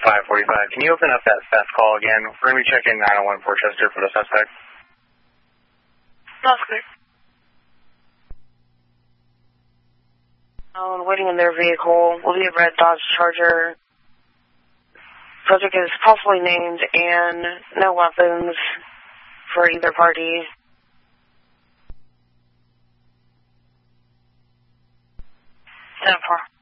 545. Can you open up that fast call again? We're going to be checking 901 Portchester for the suspect. That's clear. Waiting in their vehicle will be a red Dodge Charger. Subject is possibly named and no weapons for either party. 10-4.